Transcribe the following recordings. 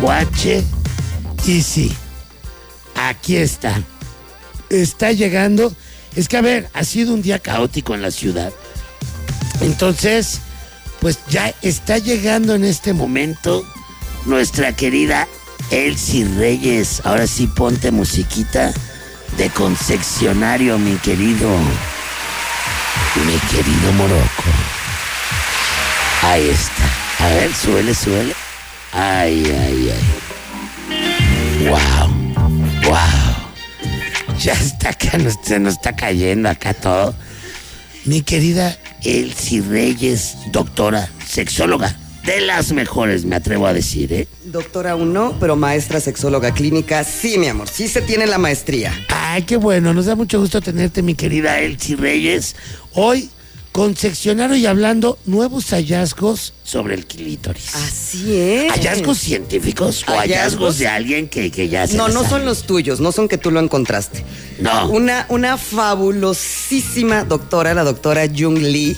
Tlacuache. Y sí, aquí está. Está llegando. Es que, a ver, ha sido un día caótico en la ciudad. Entonces, pues ya está llegando en este momento nuestra querida Elsie Reyes. Ahora sí, ponte musiquita de concesionario, mi querido Morocco. Ahí está. A ver, suele. Ay. Wow. Ya está acá, se nos está cayendo acá todo. Mi querida Elsie Reyes, doctora, sexóloga, de las mejores, me atrevo a decir, ¿eh? Doctora aún no, pero maestra sexóloga clínica, sí, mi amor, sí se tiene la maestría. Ay, qué bueno, nos da mucho gusto tenerte, mi querida Elsie Reyes. Hoy, concesionario y hablando nuevos hallazgos sobre el clítoris. Así es. ¿Hallazgos científicos o hallazgos de alguien que ya se No, la no sabe? son los tuyos, no son que tú lo encontraste. No. Una fabulosísima doctora, la doctora Jung Lee,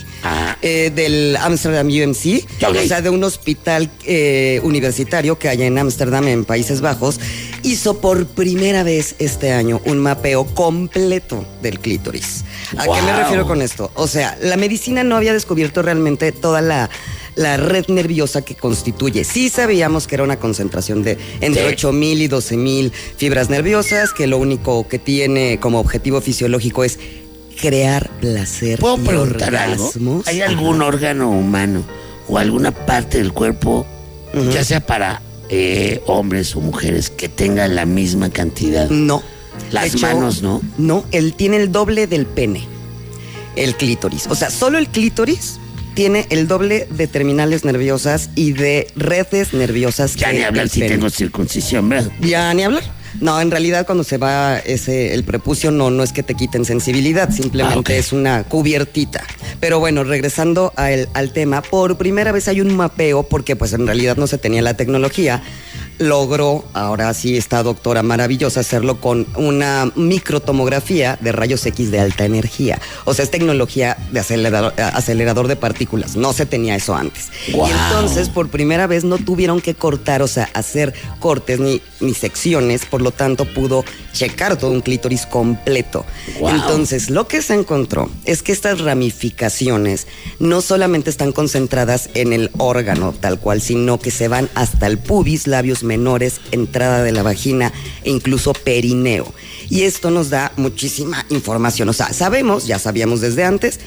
del Amsterdam UMC, o sea, de un hospital universitario que hay en Ámsterdam, en Países Bajos, hizo por primera vez este año un mapeo completo del clítoris. ¿A qué me refiero con esto? O sea, la medicina no había descubierto realmente toda la red nerviosa que constituye. Sí sabíamos que era una concentración de entre 8,000 y 12,000 fibras nerviosas, que lo único que tiene como objetivo fisiológico es crear placer. ¿Puedo preguntar algo? ¿Hay algún órgano humano o alguna parte del cuerpo, ya sea para hombres o mujeres, que tenga la misma cantidad? No. Las manos, ¿no? No, él tiene el doble del pene, el clítoris. O sea, solo el clítoris tiene el doble de terminales nerviosas y de redes nerviosas ya que ni hablar si tengo circuncisión, ¿verdad? Ya ni hablar. No, en realidad cuando se va el prepucio no es que te quiten sensibilidad, simplemente es una cubiertita. Pero bueno, regresando al tema, por primera vez hay un mapeo, porque pues en realidad no se tenía la tecnología. Logró, ahora sí esta doctora maravillosa, hacerlo con una microtomografía de rayos X de alta energía. O sea, es tecnología de acelerador de partículas. No se tenía eso antes. Wow. Y entonces, por primera vez, no tuvieron que cortar, o sea, hacer cortes ni secciones. Por lo tanto, pudo checar todo un clítoris completo. Wow. Entonces, lo que se encontró es que estas ramificaciones no solamente están concentradas en el órgano tal cual, sino que se van hasta el pubis, labios menores, entrada de la vagina e incluso perineo. Y esto nos da muchísima información. O sea, ya sabíamos desde antes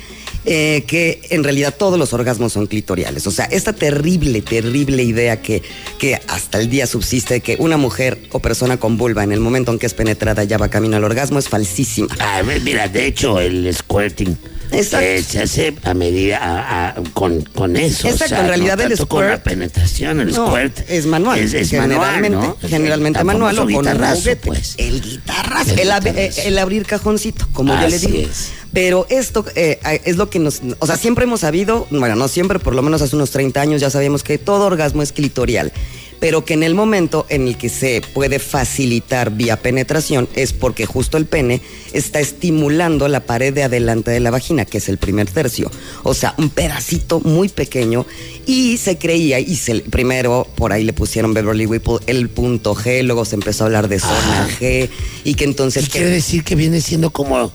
que en realidad todos los orgasmos son clitoriales. O sea, esta terrible idea que hasta el día subsiste de que una mujer o persona con vulva en el momento en que es penetrada ya va camino al orgasmo es falsísima. Mira, de hecho el squirting se hace a medida con eso. Exacto, o sea, en realidad no el squirt con la penetración, el squirt es manual. Es manual, ¿no? Generalmente manual o con guitarrazo, juguete. pues. El guitarrazo, el abrir cajoncito, como yo le digo. Es. Pero esto es lo que o sea, siempre hemos sabido, bueno, no siempre, por lo menos hace unos 30 años ya sabíamos que todo orgasmo es clitorial. Pero que en el momento en el que se puede facilitar vía penetración es porque justo el pene está estimulando la pared de adelante de la vagina, que es el primer tercio. O sea, un pedacito muy pequeño. Y se creía, primero por ahí le pusieron Beverly Whipple el punto G, luego se empezó a hablar de zona G, y que entonces... Quiere decir que viene siendo como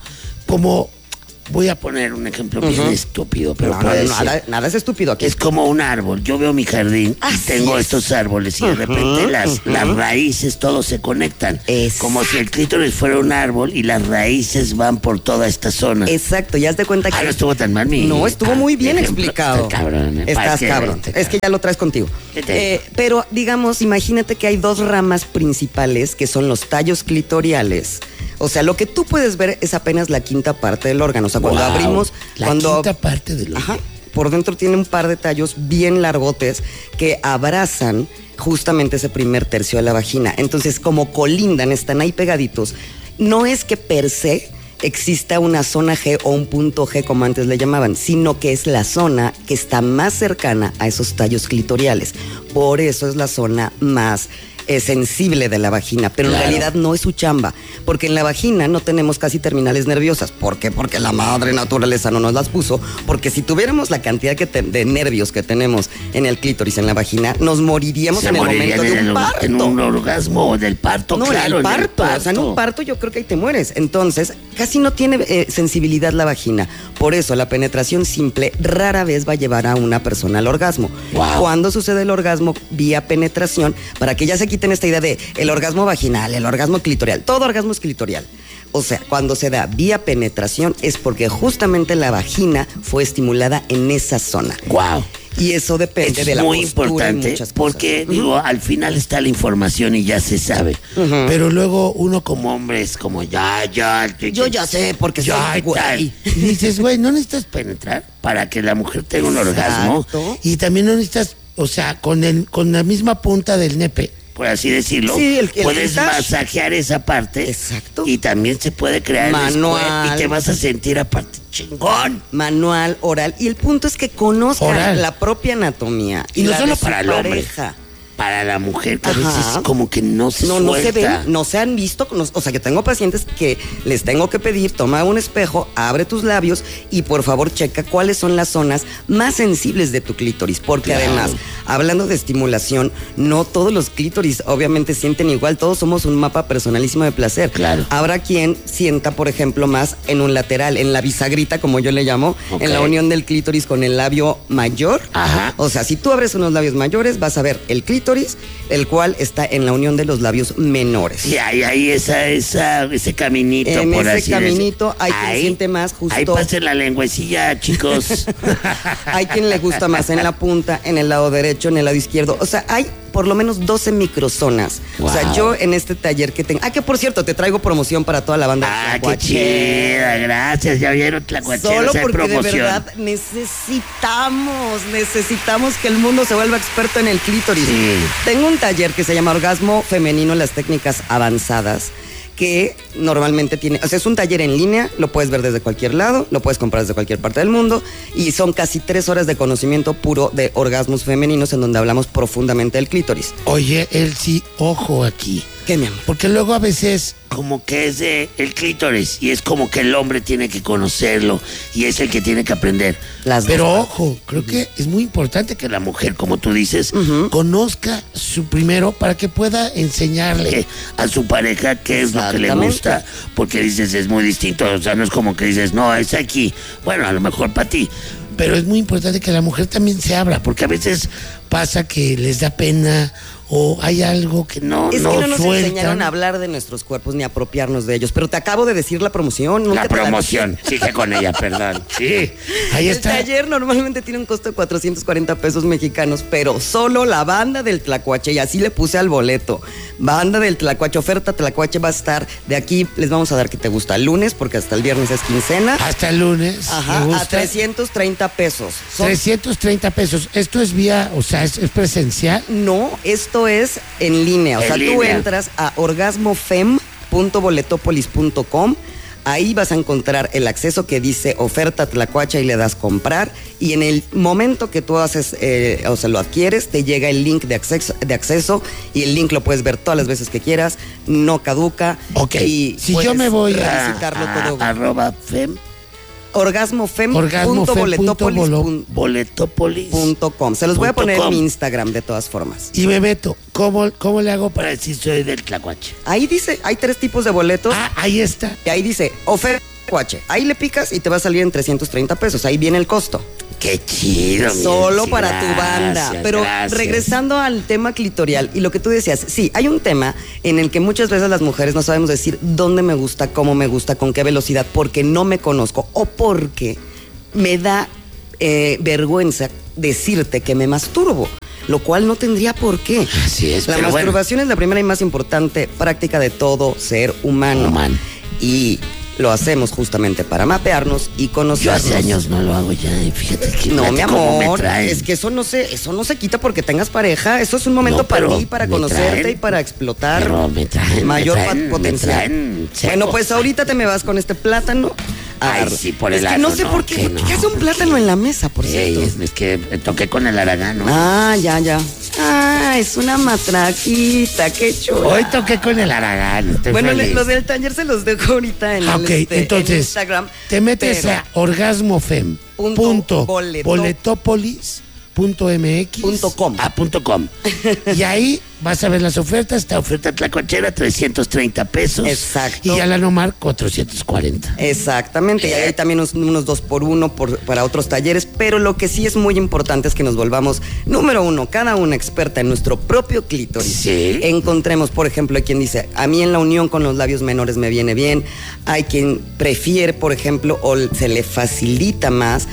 voy a poner un ejemplo bien estúpido, pero nada es estúpido aquí. Es como un árbol. Yo veo mi jardín y tengo estos árboles y de repente las raíces, todos se conectan. Como si el clítoris fuera un árbol y las raíces van por toda esta zona. Exacto, ya has de cuenta que... no estuvo tan mal No, estuvo muy bien explicado. Estás cabrón. Es que ya lo traes contigo. Pero digamos, imagínate que hay dos ramas principales que son los tallos clitoriales. O sea, lo que tú puedes ver es apenas la quinta parte del órgano. O sea, cuando abrimos... Quinta parte del órgano. Por dentro tiene un par de tallos bien largotes que abrazan justamente ese primer tercio de la vagina. Entonces, como colindan, están ahí pegaditos. No es que per se exista una zona G o un punto G, como antes le llamaban, sino que es la zona que está más cercana a esos tallos clitoriales. Por eso es la zona más sensible de la vagina, pero en realidad no es su chamba, porque en la vagina no tenemos casi terminales nerviosas. ¿Por qué? Porque la madre naturaleza no nos las puso, porque si tuviéramos la cantidad de nervios que tenemos en el clítoris, en la vagina, nos moriríamos en el momento de un parto. En un orgasmo del parto, no, claro. En el parto. O sea, en un parto yo creo que ahí te mueres. Entonces, casi no tiene sensibilidad la vagina. Por eso, la penetración simple rara vez va a llevar a una persona al orgasmo. Wow. Cuando sucede el orgasmo vía penetración, para que ya se quiten esta idea de el orgasmo vaginal, el orgasmo clitorial, todo orgasmo es clitorial. O sea, cuando se da vía penetración es porque justamente la vagina fue estimulada en esa zona. Wow. Y eso depende de la postura. Es muy importante porque, digo, al final está la información y ya se sabe. Pero luego uno como hombre es como, yo ya sé, porque soy güey. Y dices, güey, no necesitas penetrar para que la mujer tenga un orgasmo. Y también no necesitas, o sea, con la misma punta del nepe, por así decirlo, sí, puedes masajear esa parte. Exacto. Y también se puede crear manual, y te vas a sentir aparte chingón. Manual, oral. Y el punto es que conozcan la propia anatomía. Y no solo para el hombre. Para la mujer, que a veces como que no se suelta. No se ven, no se han visto. O sea, que tengo pacientes que les tengo que pedir, toma un espejo, abre tus labios y por favor checa cuáles son las zonas más sensibles de tu clítoris. Porque además, hablando de estimulación, no todos los clítoris obviamente sienten igual. Todos somos un mapa personalísimo de placer. Claro. Habrá quien sienta, por ejemplo, más en un lateral, en la bisagrita, como yo le llamo, en la unión del clítoris con el labio mayor. Ajá. O sea, si tú abres unos labios mayores, vas a ver el clítoris, el cual está en la unión de los labios menores. Y ahí ese caminito, en por ese así caminito decir. Hay quien siente más justo. Ahí pasen la lengüecilla, chicos. Hay quien le gusta más en la punta, en el lado derecho, en el lado izquierdo. O sea, hay por lo menos 12 microzonas. Wow. O sea, yo en este taller que tengo... que por cierto, te traigo promoción para toda la banda. Qué chida, gracias. Ya vieron Tlacuacheros. Solo porque de verdad necesitamos que el mundo se vuelva experto en el clítoris. Sí. Tengo un taller que se llama Orgasmo Femenino, las técnicas avanzadas, que normalmente tiene, o sea, es un taller en línea, lo puedes ver desde cualquier lado, lo puedes comprar desde cualquier parte del mundo, y son casi 3 horas de conocimiento puro de orgasmos femeninos en donde hablamos profundamente del clítoris. Oye, Elsie, ojo aquí. ¿Qué, mi amor? Porque luego a veces como que es el clítoris y es como que el hombre tiene que conocerlo y es el que tiene que aprender. Pero ojo, creo que es muy importante que la mujer, como tú dices, conozca su primero para que pueda enseñarle a su pareja qué es lo que le gusta. Porque dices, es muy distinto, o sea, no es como que dices, no, es aquí. Bueno, a lo mejor para ti. Pero es muy importante que la mujer también se abra, porque a veces pasa que les da pena o hay algo que no es que no nos sueltan. Enseñaron a hablar de nuestros cuerpos ni a apropiarnos de ellos. Pero te acabo de decir la promoción. La promoción, sigue con ella, perdón. Sí, ahí está. El taller normalmente tiene un costo de 440 pesos mexicanos, pero solo la banda del Tlacuache, y así le puse al boleto. Banda del Tlacuache, oferta Tlacuache va a estar de aquí, les vamos a dar que te gusta el lunes, porque hasta el viernes es quincena. Hasta el lunes. Ajá, a 330 pesos. 330 pesos. ¿Esto es vía, o sea, es presencial? No, esto es en línea. O sea, tú entras a orgasmofem.boletopolis.com. Ahí vas a encontrar el acceso que dice oferta Tlacuache y le das comprar. Y en el momento que tú haces, o sea, lo adquieres, te llega el link de acceso y el link lo puedes ver todas las veces que quieras. No caduca. Ok. Y si yo me voy a @fem. orgasmofem.boletopolis.com. Se los voy a poner en mi Instagram de todas formas. Y me meto, ¿cómo le hago para decir soy del Tlacuache? Ahí dice, hay 3 tipos de boletos. Ahí está. Y ahí dice, oferta Tlacuache. Ahí le picas y te va a salir en 330 pesos. Ahí viene el costo. Qué chido. Solo para tu banda. Pero regresando al tema clitorial y lo que tú decías, sí, hay un tema en el que muchas veces las mujeres no sabemos decir dónde me gusta, cómo me gusta, con qué velocidad, porque no me conozco o porque me da vergüenza decirte que me masturbo, lo cual no tendría por qué. Así es. La masturbación es la primera y más importante práctica de todo ser humano. Y lo hacemos justamente para mapearnos y conocernos. Yo hace años no lo hago ya, y fíjate que no, mi amor, es que eso no se quita porque tengas pareja. Eso es un momento para ti, para conocerte y para explotar mayor potencial. Bueno, pues ahorita te me vas con este plátano. Ay, sí, por el aragán. No sé por qué. ¿Qué hace un plátano en la mesa, por cierto? Es que toqué con el aragán, ¿no? Ya. es una matraquita, qué chula. Hoy toqué con el Aragán. Bueno, feliz. los del taller se los dejo ahorita en, entonces, en Instagram. Te metes a orgasmofem.boletópolis.mx.com. Y ahí vas a ver las ofertas. Esta oferta tlacuachera, 330 pesos. Exacto. Y a la Nomar, 440. Exactamente. Y hay también unos 2x1 para otros talleres. Pero lo que sí es muy importante es que nos volvamos, número uno, cada una experta en nuestro propio clítoris. Sí. Encontremos, por ejemplo, hay quien dice, a mí en la unión con los labios menores me viene bien. Hay quien prefiere, por ejemplo, o se le facilita más.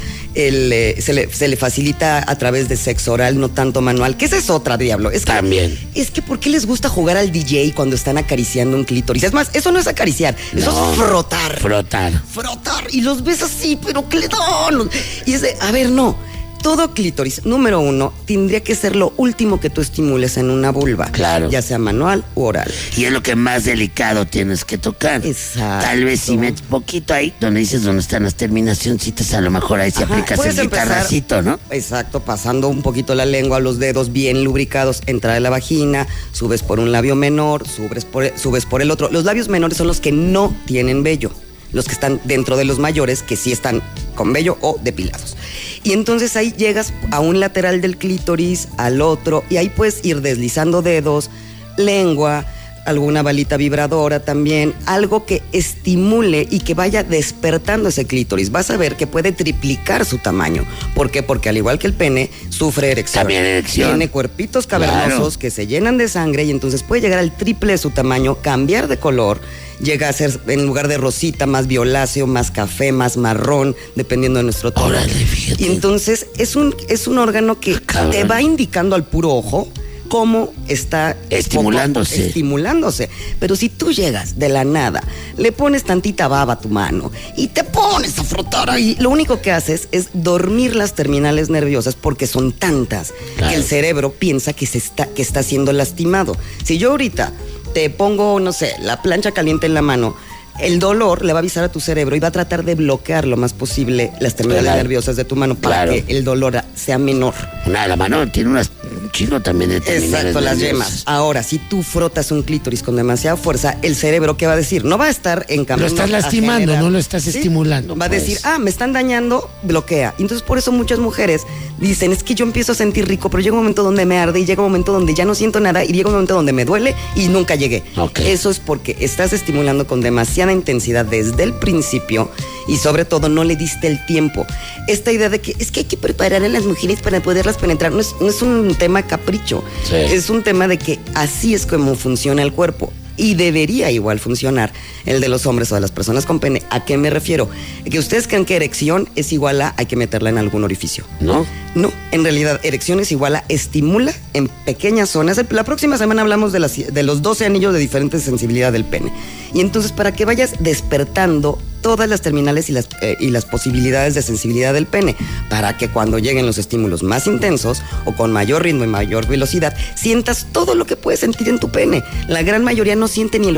Se le facilita a través de sexo oral, no tanto manual, que esa es otra, diablo. También. Es que ¿por qué les gusta jugar al DJ cuando están acariciando un clítoris? Es más, eso no es acariciar, eso es frotar. Frotar. Y los ves así, pero ¿qué le dan? Y es de, a ver, no. Todo clítoris, número uno, tendría que ser lo último que tú estimules en una vulva. Claro. Ya sea manual u oral. Y es lo que más delicado tienes que tocar. Exacto. Tal vez si metes poquito ahí, donde dices dónde están las terminacioncitas, a lo mejor ahí se aplicas el guitarracito, ¿no? Exacto, pasando un poquito la lengua, los dedos bien lubricados, entrada de la vagina, subes por un labio menor, subes por el otro. Los labios menores son los que no tienen vello. Los que están dentro de los mayores, que sí están con vello o depilados. Y entonces ahí llegas a un lateral del clítoris, al otro, y ahí puedes ir deslizando dedos, lengua, alguna balita vibradora también, algo que estimule y que vaya despertando ese clítoris. Vas a ver que puede triplicar su tamaño. ¿Por qué? Porque al igual que el pene, sufre erección. También erección. Tiene cuerpitos cavernosos que se llenan de sangre y entonces puede llegar al triple de su tamaño, cambiar de color. Llega a ser, en lugar de rosita, más violáceo, más café, más marrón, dependiendo de nuestro tono. Órale, fíjate. Y entonces es un órgano que te va indicando al puro ojo cómo está estimulándose. Pero si tú llegas de la nada, le pones tantita baba a tu mano y te pones a frotar ahí, lo único que haces es dormir las terminales nerviosas porque son tantas que el cerebro piensa que está siendo lastimado. Si yo ahorita te pongo, no sé, la plancha caliente en la mano, el dolor le va a avisar a tu cerebro y va a tratar de bloquear lo más posible las terminales nerviosas de tu mano para que el dolor sea menor. La mano tiene un chingo también de terminales Exacto, las yemas. Ahora, si tú frotas un clítoris con demasiada fuerza, el cerebro, ¿qué va a decir? No va a estar en camino. Lo estás lastimando, no lo estás estimulando. Va a decir, me están dañando, bloquea. Entonces, por eso muchas mujeres dicen, es que yo empiezo a sentir rico, pero llega un momento donde me arde y llega un momento donde ya no siento nada y llega un momento donde me duele y nunca llegué. Eso es porque estás estimulando con demasiada intensidad desde el principio y sobre todo no le diste el tiempo. Esta idea de que es que hay que preparar a las mujeres para poderlas penetrar no es un tema capricho. Sí. Es un tema de que así es como funciona el cuerpo. Y debería igual funcionar el de los hombres o de las personas con pene. ¿A qué me refiero? Que ustedes creen que erección es igual a hay que meterla en algún orificio. No, en realidad erección es igual a estimula en pequeñas zonas. La próxima semana hablamos de los 12 anillos de diferente sensibilidad del pene. Y entonces para que vayas despertando todas las terminales y las posibilidades de sensibilidad del pene, para que cuando lleguen los estímulos más intensos o con mayor ritmo y mayor velocidad, sientas todo lo que puedes sentir en tu pene. La gran mayoría no siente ni el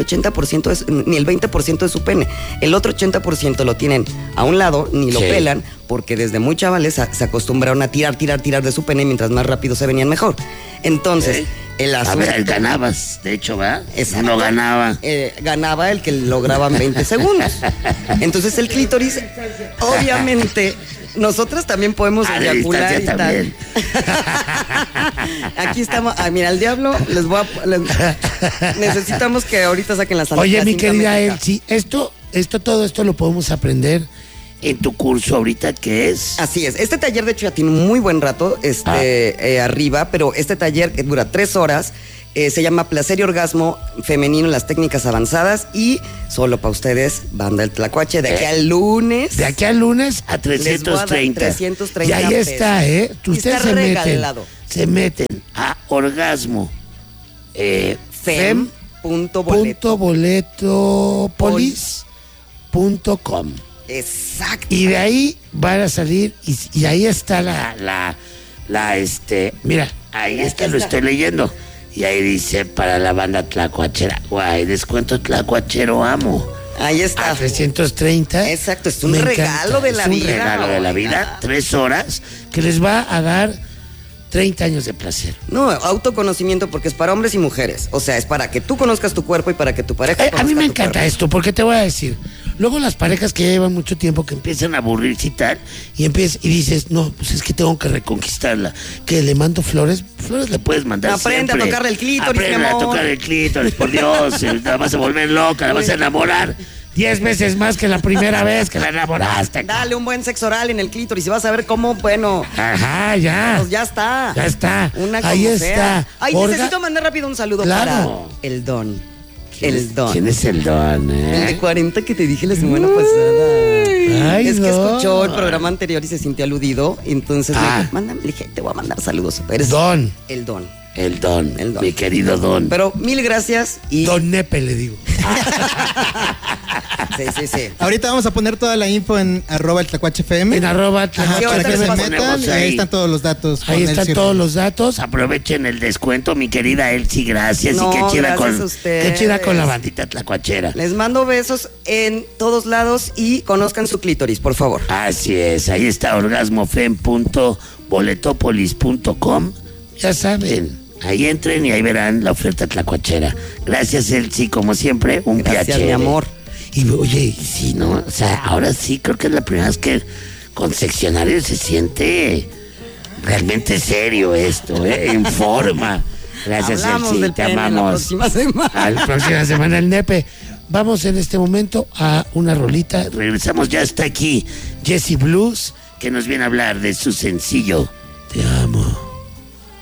80% ni el 20% de su pene. El otro 80% lo tienen a un lado, ni lo pelan, porque desde muy chavales se acostumbraron a tirar de su pene, mientras más rápido se venían mejor. Entonces, el asunto... A ver, ganabas, de hecho, ¿verdad? Exacto. No ganaba. Ganaba el que lograba en 20 segundos. Entonces el clítoris, obviamente, nosotras también podemos eyacular y tal. Aquí estamos. Mira, al diablo, necesitamos que ahorita saquen las Oye, mi querida Elsie, todo esto lo podemos aprender en tu curso ahorita, ¿qué es? Así es. Este taller, de hecho, ya tiene un muy buen rato arriba, pero este taller que dura 3 horas, se llama Placer y Orgasmo Femenino en las Técnicas Avanzadas y solo para ustedes, banda del Tlacuache, de aquí al lunes. De aquí al lunes a 330. 330 y ahí está, Ustedes está regalado. Se meten a orgasmo fem.boletopolis.com. Exacto. Y de ahí van a salir y ahí está mira, ahí está, lo estoy leyendo. Y ahí dice, para la banda tlacuachera, guay, descuento tlacuachero amo. Ahí está. A 330. Exacto, es un regalo de la vida. Es un regalo de la vida, 3 horas, que les va a dar 30 años de placer. No, autoconocimiento porque es para hombres y mujeres. O sea, es para que tú conozcas tu cuerpo y para que tu pareja conozca A mí me tu encanta cuerpo. esto, porque te voy a decir, luego las parejas que llevan mucho tiempo que empiezan a aburrirse y tal, y dices, no, pues es que tengo que reconquistarla, que le mando flores le puedes mandar Aprende siempre. a tocarle el clítoris, Aprende mi a amor. tocar el clítoris, por Dios, la vas a volver loca, la vas a enamorar 10 veces más que la primera vez que la enamoraste. Dale un buen sexo oral en el clítoris y vas a ver cómo, bueno, Ajá, ya. pues ya está. Ya está. Una Ahí como está. sea. Ay, Orga- necesito mandar rápido un saludo Claro. para el Don. El Don. ¿Quién es el Don, El de 40 que te dije la semana pasada. Ay, es que Don. escuchó el programa anterior y se sintió aludido. Entonces Ah. le dije, mándame, le dije, te voy a mandar saludos. Eres Don. el Don. El Don. El Don. Mi querido Don. Pero mil gracias y. Don Nepe, le digo. Sí. Ahorita vamos a poner toda la info en @elTlacuacheFM. En arroba Ajá, Sí, para ahorita que se les metan ponemos y ahí están todos los datos. Ahí con están Elsie todos Reyes. los datos. Aprovechen el descuento, mi querida Elsie. Gracias. No, y qué chida gracias con a ustedes. qué chida con la bandita tlacuachera. Les mando besos en todos lados y conozcan su clítoris, por favor. Así es. Ahí está orgasmofem.boletopolis.com. Ya saben. Ahí entren y ahí verán la oferta tlacuachera. Gracias, Elsie, como siempre, un Gracias, piacere. mi amor. Y oye, sí, ¿no? O sea, ahora sí creo que es la primera vez que con seccionario se siente realmente serio esto, en forma. Gracias, Hablamos Elsie, del te pene amamos. la próxima semana. A la próxima semana el nepe. Vamos en este momento a una rolita. Regresamos, ya está aquí Jessie Blues, que nos viene a hablar de su sencillo Te amo.